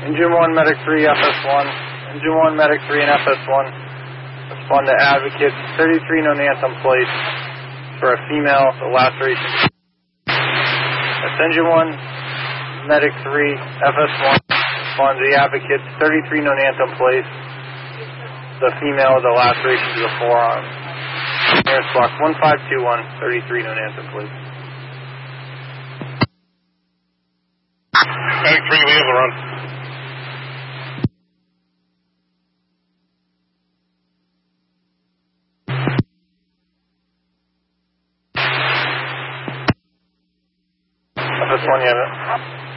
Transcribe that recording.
Engine 1, Medic 3, FS1. Engine 1, Medic 3, and FS1. Respond to Advocate 33 known anthem plate for a female, the laceration. That's Engine 1, Medic 3, FS1. Respond to the Advocate 33 known anthem plate. The female with the laceration to the forearm. Nearest block 1521, 33 known anthem plate. Medic 3, we have the run. FS1, you have it.